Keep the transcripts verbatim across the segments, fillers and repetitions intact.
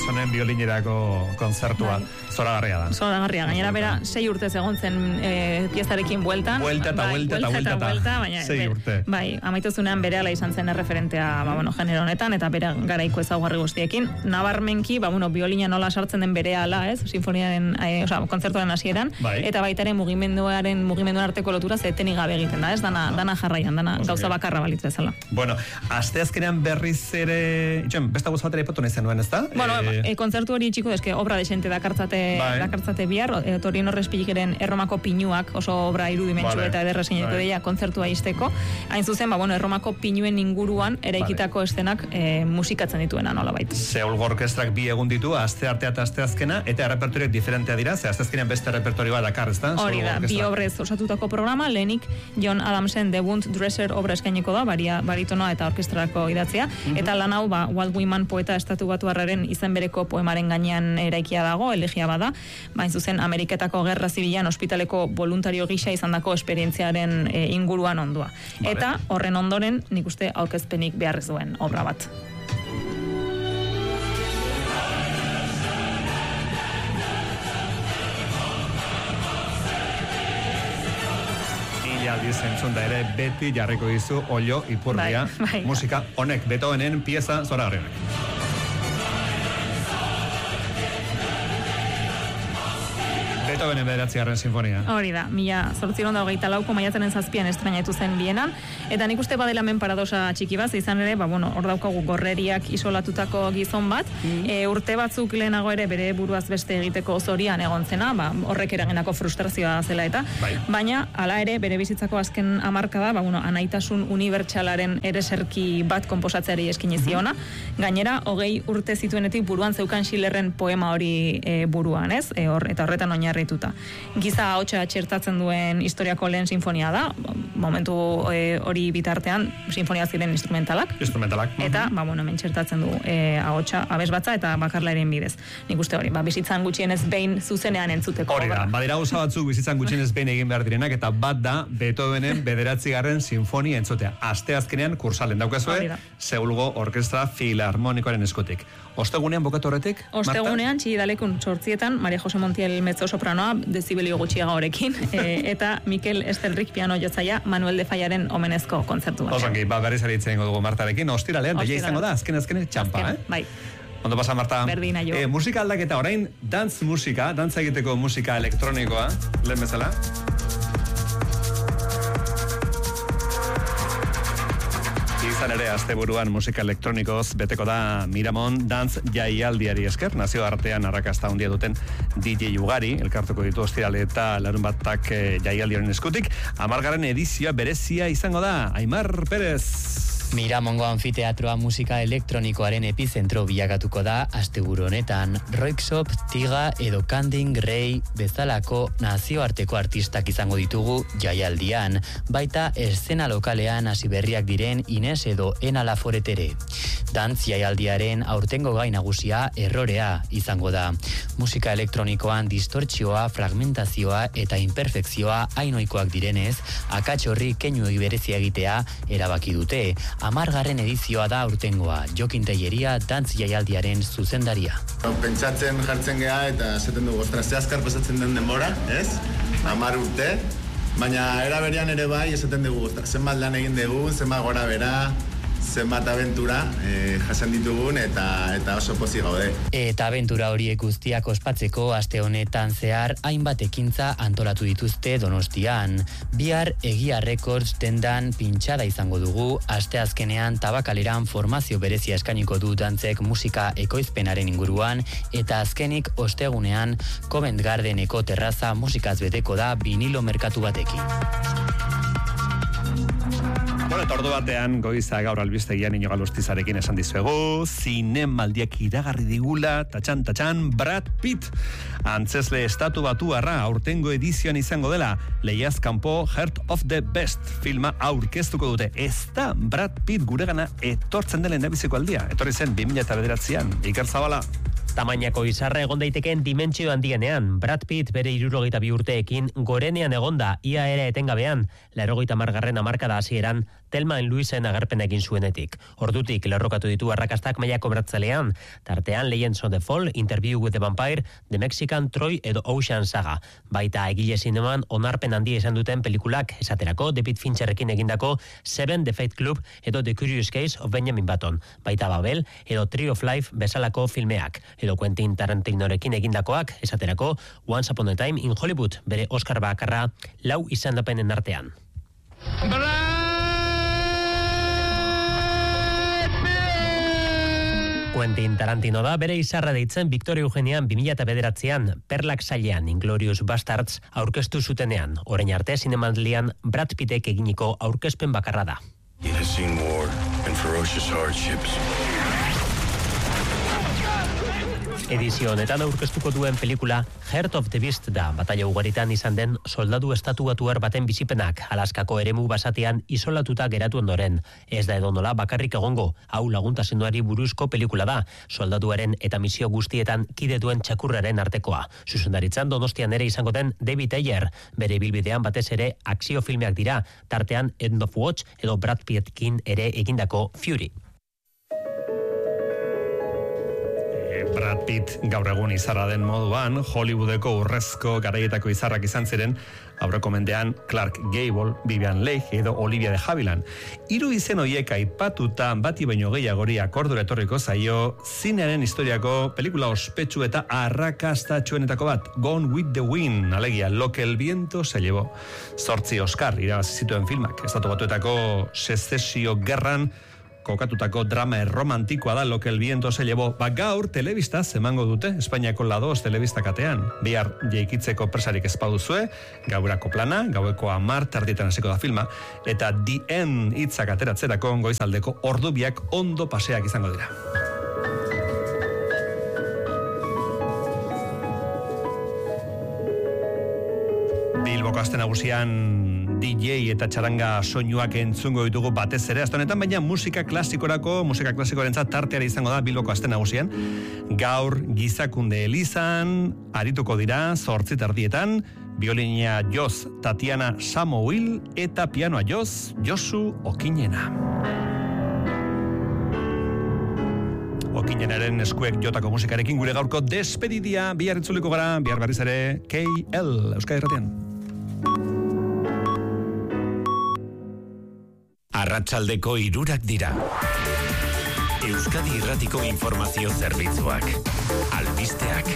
Andersonen biolinerako konzertua. Zoragarria da. Zoragarria, gainera bera sei urtez egon zen e, piezarekin bueltan. Buelta eta buelta eta buelta eta baina sei urte. Bai, amaituzunean berehala izan zen erreferentea, ba, bueno, genero honetan, eta bere garaiko ezaugarri guztiekin. Nabarmenki, ba, bueno, biolina nola sartzen den berehala, ez? Sinfoniaren, e, osea, kontzertuaren hasieran, bai. Eta baita ere mugimenduaren, mugimenduaren arteko lotura zetenik gabe egiten da, ez? Dana, no. dana jarraian, dana Oso gauza bakarra balitz bezala. Bueno, asteazkenean berriz ere, itxen, besta gauza batera ipatu nahi zenuen, ez da? Bueno, e... e, kontzertu hori txiko, eske obra desente dakartzate, bai. dakartzate bihar, e, Torino Respilikeren Erromako pinuak, oso obra irudimentsu vale. Eta ederresineko bai. Deia kontzertua izteko. Hain zuzen, ba, bueno, Erromako pinuen inguruan eraikitako vale. Estenak e, musikatzen dituena nolabait. Seulgo orkestrak bi egun ditu, aste artea eta aste azkena, eta errepertoriak diferentea dira, ze aste azkenean beste errepertori bat dakar, ez da? Hori da, bi obrez osatutako programa, lehenik John Adamsen The Wound Dresser obra eskainiko da, baria, baritonoa eta orkestrako idatzia, mm-hmm. Eta lan hau, ba, Walt Whitman poeta estatu batuarraren izen bereko poemaren gainean eraikia dago, elegia bada, bain zuzen Ameriketako Gerra Zibilan ospitaleko voluntario gisa izandako esperientziaren e, inguruan ondua. Vale. Eta horren ondoren, nik uste aurkezpenik beharrez duen obra bat. Aldiz entzun da ere beti jarriko dizu olio ipurdia bai, bai, musika honek Beethovenen pieza zoragarriak. Beethovenen bederatzigarren sinfonia. Hori da, mila zortziehun eta hogeita lauko maiatzaren zazpian estrainatu zen Bienan, eta nik uste badela hemen paradosa txiki bat, izan ere, ba, bueno, hor daukagu gorreriak isolatutako gizon bat, mm. e, urte batzuk lehenago ere bere buruaz beste egiteko zorian egon zena, ba, horrek eraginako frustrazioa zela eta, bai. Baina, hala ere, bere bizitzako azken hamarkada, ba, bueno, anaitasun unibertsalaren ereserki bat konposatzeari eskini ziona, mm-hmm. Gainera, hogei urte zituenetik buruan zeukan Schillerren poema hori e, buruan, ez? E, hor, eta horretan oinarri Giza ahotsa txertatzen duen historiako lehen sinfonia da, momentu e, hori bitartean sinfonia ziren instrumentalak. Instrumentalak. Eta, ba, bueno, hemen txertatzen du e, ahotsa abesbatza eta bakarlaren bidez. Nik uste hori, ba, bizitzan gutxienez behin zuzenean entzuteko. Hori da, badira gauza batzuk bizitzan gutxienez behin egin behar direnak, eta bat da Beethovenen bederatzigarren sinfonia entzutea. Aste azkenean kursalen daukazue, Seulgo Orkestra Filarmonikoaren eskutik. Ostegunean bokatu horretik? Ostegunean, txidalekun sortzietan, Maria Jose Montiel mezzo sopranoa, dezibelio gutxiaga horekin, e, eta Mikel Estelrik piano jotzaia Manuel de Fallaren omenezko kontzertu bat. Osangi, ba, berriz aritzen dugu Martarekin, ostiralean, deia izango da, azken azken txampa, azken, eh? Bai. Ondo pasa, Marta? Berdina jo. E, musika aldaketa, orain, dantz musika, dantza egiteko musika elektronikoa, lehen bezala. Izan ere, asteburuan musika elektronikoz beteko da Miramon Dance jaialdiari esker, nazio artean arrakasta handia duten D J ugari, elkartuko ditu ostirale eta larun batak jaialdiaren eskutik. Hamargarren edizioa berezia izango da, Aimar Perez. Miramongo anfiteatroa musika elektronikoaren epizentro bilakatuko da asteburu honetan. Roixop, Tiga edo Kanding Ray bezalako nazioarteko artistak izango ditugu jaialdian, baita eszena lokalean hasi berriak diren Ines edo Ena Laforetere. Dantz jaialdiaren aurtengo gai nagusia errorea izango da. Musika elektronikoan distortzioa, fragmentazioa eta imperfekzioa hainoikoak direnez, akats horri keinu berezia egitea erabaki dute. Hamargarren edizioa da aurtengoa, Jokin Telleria dantz jaialdiaren zuzendaria. Pentsatzen jartzen geha eta esaten dugu, ostras, ze azkar pasatzen den denbora, ez? Hamar urte, baina era berean ere bai esaten dugu, ostras, zenbat lan egin dugu, zenbat gora bera, zenbat abentura eh, jasan ditugun eta eta oso pozik gaude. Eta abentura horiek guztiak ospatzeko aste honetan zehar hainbat ekintza antolatu dituzte Donostian. Bihar Egia Records dendan pintxada izango dugu, aste azkenean Tabakaleran formazio berezia eskainiko du dantzek musika ekoizpenaren inguruan, eta azkenik ostegunean Covent Gardeneko terraza musikaz beteko da vinilo merkatu batekin. Bueno, eta ordu batean, goiza gaur albistegian Inigo Alustizarekin esan dizuegu, zinemaldiak iragarri digula, tatxan, tatxan, Brad Pitt. Antzesle estatu batuarra aurtengo edizioan izango dela, lehiaz kanpo Heart of the Best filma aurkeztuko dute. Ez da Brad Pitt guregana etortzen dela endabiziko aldia. Etorri zen bi mila bederatzian, Iker Zabala. Tamainako izarra egon daiteken dimentsio handienean, Brad Pitt bere hirurogeita bi urteekin gorenean egonda, ia ere etengabean, laurogeita hamargarren hamarkada hasieran Thelma and Louisen agerpena egin zuenetik. Ordutik lerrokatu ditu arrakastak mailako bertzalean, tartean Legends of the Fall, Interview with the Vampire, The Mexican Troy edo Ocean Saga. Baita egile zineman onarpen handia izan duten pelikulak, esaterako David Fincherrekin egindako Seven, The Fight Club edo The Curious Case of Benjamin Button. Baita Babel edo Tree of Life bezalako filmeak, edo Quentin Tarantinorekin egindakoak, esaterako Once Upon a Time in Hollywood, bere Oscar bakarra lau izendapenen artean. Quentin Tarantino da bere izarra deitzen Victoria Eugenian bi mila bederatzian Perlak sailean Inglourious Bastards aurkeztu zutenean. Orain arte zinemaldian Brad Pittek eginiko aurkezpen bakarra da. It has seen war and ferocious hardships. Edizio honetan aurkeztuko duen pelikula Heart of the Beast da, batalla ugaritan izan den soldadu estatuatuar baten bizipenak, Alaskako eremu basatean isolatuta geratu ondoren. Ez da edonola bakarrik egongo, hau laguntasunari buruzko pelikula da, soldaduaren eta misio guztietan kide duen txakurraren artekoa. Zuzendaritzan Donostian ere izango den David Ayer, bere bilbidean batez ere akzio filmeak dira, tartean End of Watch edo Brad Pittkin ere egindako Fury. Brad Pitt gaur egun izarra den moduan, Hollywoodeko urrezko garaietako izarrak izan ziren, aurreko mendean Clark Gable, Vivian Leigh edo Olivia de Havilland. Hiru izen horiek aipatuta bati baino gehiagori akordura etorriko zaio zinearen historiako pelikula ospetsu eta arrakastatsuenetako bat, Gone with the Wind, alegia Lo que el viento se llevó. Zortzi Oscar irabazi zituen filmak, Estatu Batuetako sezesio gerran kokatutako drama erromantikoa da Lo que el viento se llevó. Ba gaur telebistaz emango dute Espainiako ladoz telebista katean. Bihar jeikitzeko presarik ezpaduzue, gaurako plana, gaueko hamar tardietan hasiko da filma, eta The End hitzak ateratzerako goizaldeko ordubiak ondo paseak izango dira. Bilboko aste nagusian D J eta txaranga soinuak entzungo ditugu batez ere, aste honetan, baina musika klasikorako, musika klasikorentzat tarteara izango da Bilboko aste nagusian. Gaur Gizakunde Elizan arituko dira zortzi tardietan, biolina joz Tatiana Samuel eta pianoa joz Josu Okinena. Okinenaren eskuek jotako musikarekin gure gaurko despedidia, bihar itzuliko gara, bihar berriz ere K L, Euskadi Irratian. Arratsaldeko hirurak dira. Euskadi Irratiko informazio zerbitzuak. Albisteak.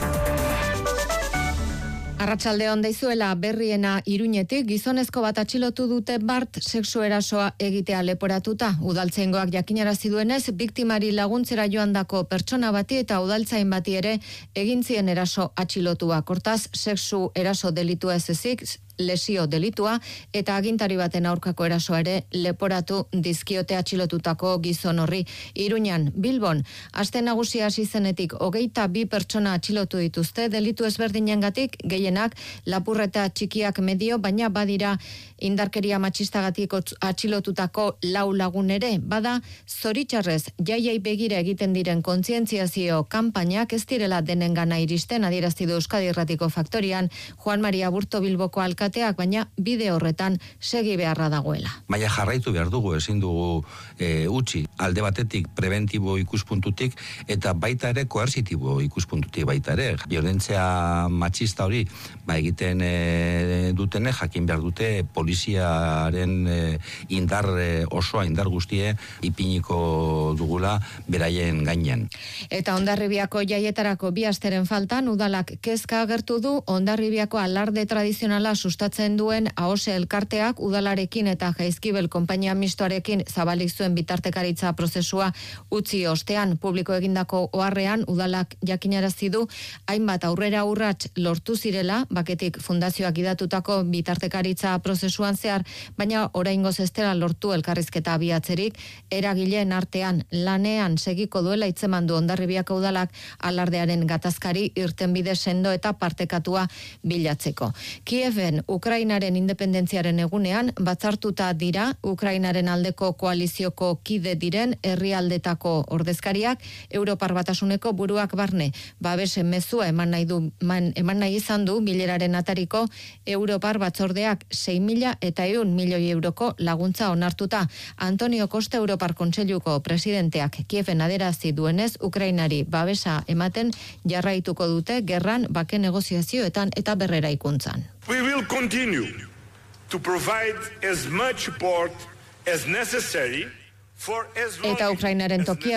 Arratsaldeon deizuela berriena Iruñetik, gizonezko bat atxilotu dute bart sexu erasoa egitea leporatuta. Udaltzaingoak jakinarazi duenez, biktimari laguntzera joandako pertsona bati eta udaltzain bati ere egin zien eraso atxilotua. Hortaz, sexu eraso delitua ez ezik, lesio delitua eta agintari baten aurkako erasoa ere leporatu dizkiote atxilotutako gizon horri. Iruñan, Bilbon, aste nagusia hasi zenetik hogeita bi pertsona atxilotu dituzte delitu ezberdinengatik, gehienak lapurreta txikiak medio, baina badira indarkeria matxistagatik atxilotutako lau lagun ere. Bada, zoritxarrez, jaiei begira egiten diren kontzientziazio kanpainak ez direla denengana iristen, adierazti du Euskadi Irratiko Faktorian Juan Maria Burto Bilboko alkateak, baina bide horretan segi beharra dagoela. Baina jarraitu behar dugu, ezin dugu e, utzi, alde batetik preventibo ikuspuntutik eta baita ere koersitibo ikuspuntutik baita ere. Violentzia matxista hori ba egiten e, dutene jakin behar dute poliziaren e, indar e, osoa, indar guztie ipiniko dugula beraien gainen. Eta Hondarribiako jaietarako bi asteren faltan udalak kezka agertu du. Hondarribiako alarde tradizionala sustatzen duen Ahose elkarteak udalarekin eta Jaizkibel konpainia mistoarekin zabalik zuen bitartekaritza prozesua utzi ostean. Publiko egindako oharrean udalak jakinarazi du hainbat aurrera urrats lortu zirela, baketik fundazioak idatutako bitartekaritza prozesuan zehar, baina oraingoz ez dela lortu elkarrizketa abiatzerik, eragileen artean lanean segiko duela hitzeman du Hondarribiako udalak alardearen gatazkari irtenbide sendo eta partekatua bilatzeko. Kieven Ukrainaren independentziaren egunean batzartuta dira Ukrainaren aldeko koalizioko kide diren herrialdetako ordezkariak Europar Batasuneko buruak barne. Babesen mezua eman nahi du man, eman nahi izan du bileraren atariko Europar batzordeak sei mila eta ehun milioi euroko laguntza onartuta. Antonio Costa Europar Kontseiluko presidenteak Kieven aderazi duenez Ukrainari babesa ematen jarraituko dute gerran bake negoziazioetan eta berreraikuntzan. We will continue to provide as much support as necessary for as long Eta Ukrainaren tokia